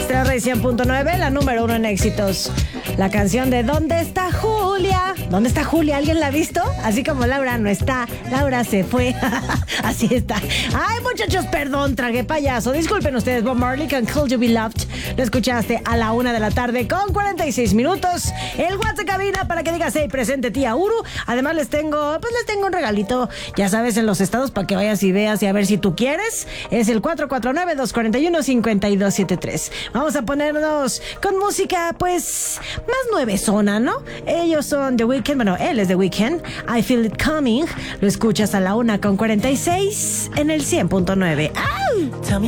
Extra Rey 100.9, la número 1 en éxitos. La canción de ¿Dónde está Julia? ¿Dónde está Julia? ¿Alguien la ha visto? Así como Laura no está, Laura se fue. Así está. Ay, muchachos, perdón, tragué payaso. Disculpen ustedes, Bob Marley con Could You Be Loved. Lo escuchaste a la 1 de la tarde con 46 minutos. El WhatsApp cabina para que digas, hey, presente tía Uru. Además les tengo un regalito, ya sabes, en los estados para que vayas y veas y a ver si tú quieres. Es el 449-241-5273. Vamos a ponernos con música, pues, más nuevezona, ¿no? Ellos son The Weeknd, bueno, él es The Weeknd. I Feel It Coming. Lo escuchas a la 1 con 46 en el 100.9. ¡Au!